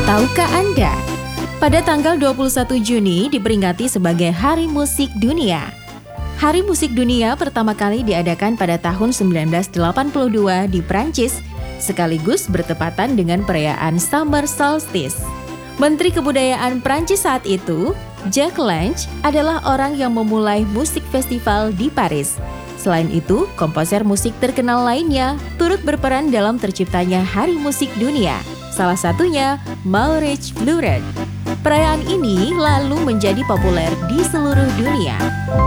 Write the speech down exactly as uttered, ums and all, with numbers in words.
Tahukah Anda? Pada tanggal dua puluh satu Juni diperingati sebagai Hari Musik Dunia. Hari Musik Dunia pertama kali diadakan pada tahun sembilan belas delapan puluh dua di Prancis, sekaligus bertepatan dengan perayaan Summer Solstice. Menteri Kebudayaan Prancis saat itu, Jacques Lange, adalah orang yang memulai musik festival di Paris. Selain itu, komposer musik terkenal lainnya turut berperan dalam terciptanya Hari Musik Dunia. Salah satunya Maurice Bleuret. Perayaan ini lalu menjadi populer di seluruh dunia.